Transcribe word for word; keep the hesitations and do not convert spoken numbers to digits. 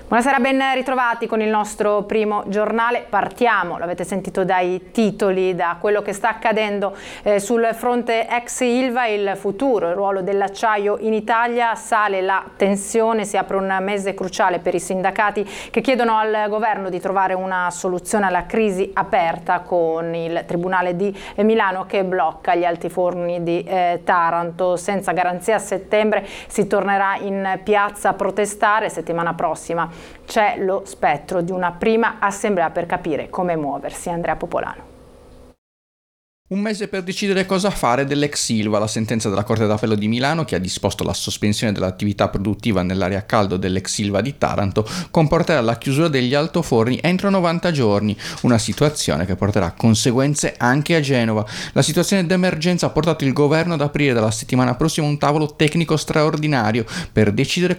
Buonasera, ben ritrovati con il nostro primo giornale. Partiamo, l'avete sentito dai titoli, da quello che sta accadendo eh, sul fronte ex Ilva, il futuro, il ruolo dell'acciaio in Italia. Sale la tensione, si apre un mese cruciale per i sindacati che chiedono al governo di trovare una soluzione alla crisi aperta, con il Tribunale di Milano che blocca gli altiforni di eh, Taranto. Senza garanzia a settembre si tornerà in piazza a protestare. Settimana prossima c'è lo spettro di una prima assemblea per capire come muoversi. Andrea Popolano. Un mese per decidere cosa fare dell'ex Ilva. La sentenza della Corte d'Appello di Milano, che ha disposto la sospensione dell'attività produttiva nell'area a caldo dell'ex Ilva di Taranto, comporterà la chiusura degli altoforni entro novanta giorni, una situazione che porterà conseguenze anche a Genova. La situazione d'emergenza ha portato il governo ad aprire dalla settimana prossima un tavolo tecnico straordinario per decidere